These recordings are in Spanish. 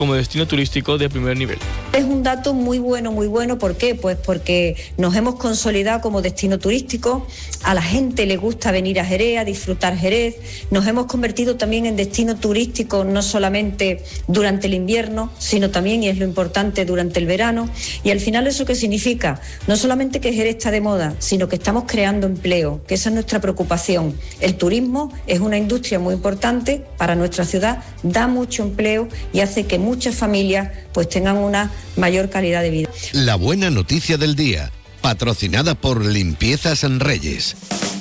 como destino turístico de primer nivel. Es un dato muy bueno, ¿por qué? Pues porque nos hemos consolidado como destino turístico, a la gente le gusta venir a Jerez, a disfrutar Jerez, nos hemos convertido también en destino turístico no solamente durante el invierno, sino también, y es lo importante, durante el verano, y al final ¿eso qué significa? No solamente que Jerez está de moda, sino que estamos creando empleo, que esa es nuestra preocupación. El turismo es una industria muy importante para nuestra ciudad, da mucho empleo y hace que muchas familias pues tengan una mayor calidad de vida. La buena noticia del día, patrocinada por Limpiezas Reyes.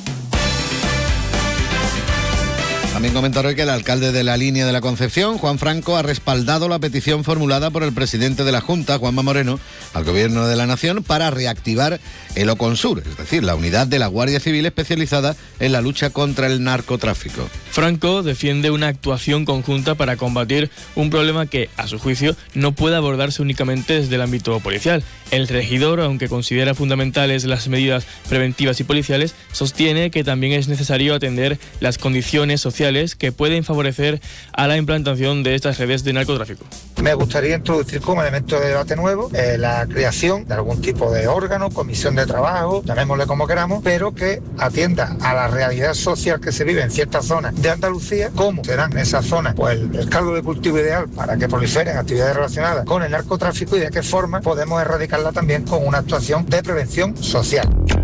También comentar hoy que el alcalde de la Línea de la Concepción, Juan Franco, ha respaldado la petición formulada por el presidente de la Junta, Juanma Moreno, al Gobierno de la Nación para reactivar el Oconsur, es decir, la unidad de la Guardia Civil especializada en la lucha contra el narcotráfico. Franco defiende una actuación conjunta para combatir un problema que, a su juicio, no puede abordarse únicamente desde el ámbito policial. El regidor, aunque considera fundamentales las medidas preventivas y policiales, sostiene que también es necesario atender las condiciones sociales que pueden favorecer a la implantación de estas redes de narcotráfico. Me gustaría introducir como elemento de debate nuevo la creación de algún tipo de órgano, comisión de trabajo, llamémosle como queramos, pero que atienda a la realidad social que se vive en ciertas zonas de Andalucía, cómo serán esas zonas pues el caldo de cultivo ideal para que proliferen actividades relacionadas con el narcotráfico y de qué forma podemos erradicarla también con una actuación de prevención social.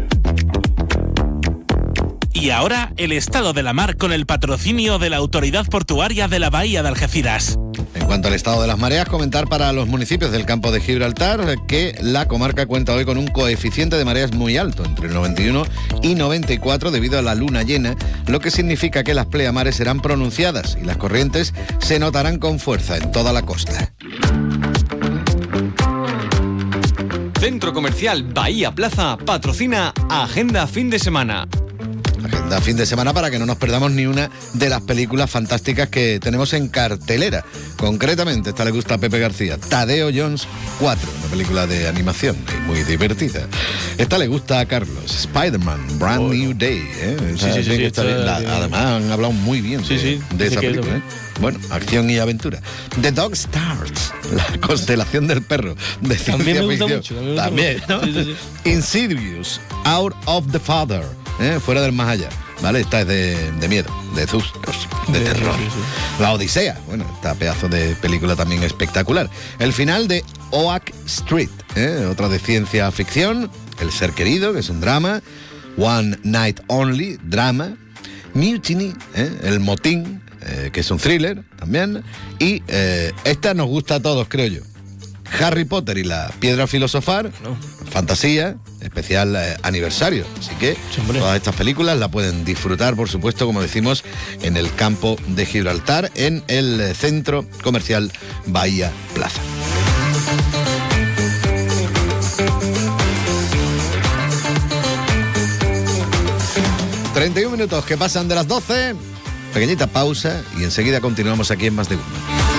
Y ahora, el estado de la mar con el patrocinio de la Autoridad Portuaria de la Bahía de Algeciras. En cuanto al estado de las mareas, comentar para los municipios del campo de Gibraltar que la comarca cuenta hoy con un coeficiente de mareas muy alto, entre el 91 y 94 debido a la luna llena, lo que significa que las pleamares serán pronunciadas y las corrientes se notarán con fuerza en toda la costa. Centro Comercial Bahía Plaza patrocina Agenda Fin de Semana. Agenda fin de semana para que no nos perdamos ni una de las películas fantásticas que tenemos en cartelera. Concretamente, esta le gusta a Pepe García, Tadeo Jones 4, una película de animación y muy divertida. Esta le gusta a Carlos, Spider-Man, Brand New Day. Sí, además han hablado muy bien de esa película. Bueno, acción y aventura. The Dog Stars, la constelación del perro, de ciencia también me gusta ficción. Mucho. También, ¿no? Sí. Insidious, Out of the Father, fuera del más allá. ¿Vale? Esta es de miedo, de sustos, de terror. Sí. La Odisea, bueno, esta pedazo de película también espectacular. El final de Oak Street, otra de ciencia ficción. El ser querido, que es un drama. One Night Only, drama. Mutiny, el motín, que es un thriller también. Y esta nos gusta a todos, creo yo. Harry Potter y la piedra filosofal, fantasía, especial aniversario. Así que todas estas películas la pueden disfrutar, por supuesto, como decimos, en el campo de Gibraltar, en el Centro Comercial Bahía Plaza. ...31 minutos que pasan de las 12... Pequeñita pausa y enseguida continuamos aquí en Más de Uno.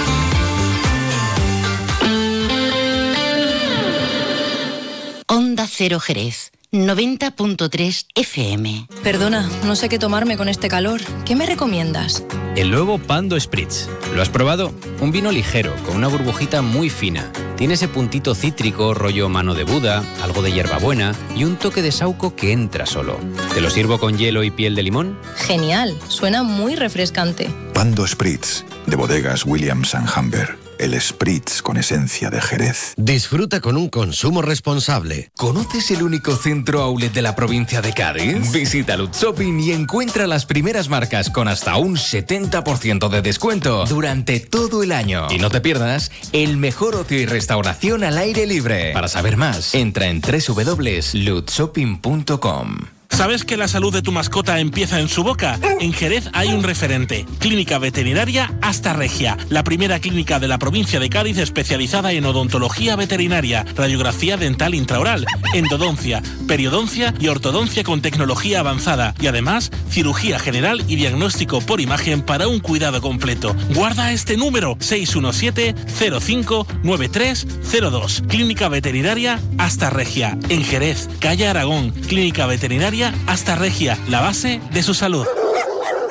Onda Cero Jerez, 90.3 FM. Perdona, no sé qué tomarme con este calor. ¿Qué me recomiendas? El nuevo Pando Spritz. ¿Lo has probado? Un vino ligero, con una burbujita muy fina. Tiene ese puntito cítrico, rollo mano de Buda, algo de hierbabuena y un toque de saúco que entra solo. ¿Te lo sirvo con hielo y piel de limón? Genial, suena muy refrescante. Pando Spritz, de bodegas Williams & Humber. El Spritz con esencia de Jerez. Disfruta con un consumo responsable. ¿Conoces el único centro outlet de la provincia de Cádiz? Visita Lutz Shopping y encuentra las primeras marcas con hasta un 70% de descuento durante todo el año. Y no te pierdas el mejor ocio y restauración al aire libre. Para saber más, entra en www.lutzshopping.com. ¿Sabes que la salud de tu mascota empieza en su boca? En Jerez hay un referente, Clínica Veterinaria Hasta Regia, la primera clínica de la provincia de Cádiz especializada en odontología veterinaria, radiografía dental intraoral, endodoncia, periodoncia y ortodoncia con tecnología avanzada y además cirugía general y diagnóstico por imagen para un cuidado completo. Guarda este número, 617-059302. Clínica Veterinaria Hasta Regia, en Jerez, calle Aragón. Clínica Veterinaria Hasta Regia, la base de su salud.